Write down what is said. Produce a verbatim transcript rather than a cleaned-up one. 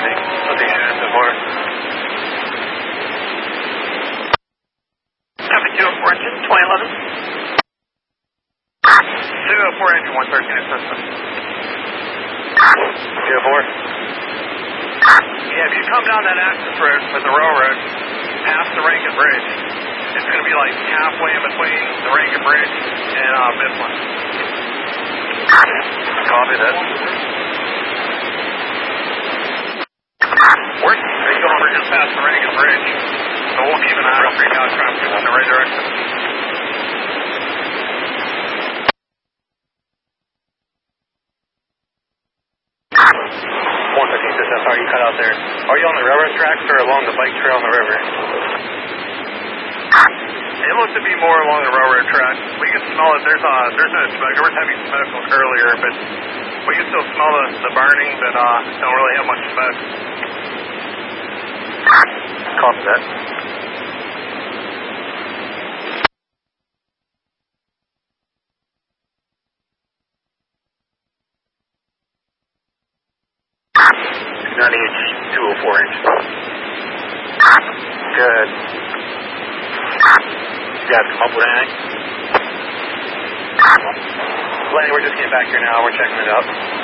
landing. Looking at it before. Copy two oh four engine, twenty eleven. two oh four engine, one thirteen assistant. two oh four. Yeah, if you come down that access road with the railroad, past the Rankin Bridge, it's going to be like halfway in between the Rankin Bridge and uh, Mifflin. Copy that. We're going over just past the Rankin Bridge, so we'll keep an eye out for you guys trying to push in the right direction. one fifteen system, how are you cut out there? Are you on the railroad tracks or along the bike trail on the river? It looks to be more along the railroad tracks. We can smell it. There's uh, there's no smoke. There was heavy smoke earlier, but we can still smell the, the burning, but uh, don't really have much smoke. Copy that. ninety inch, two oh four inch. Good. You guys come up with anything? Lenny, we're just getting back here now. We're checking it out.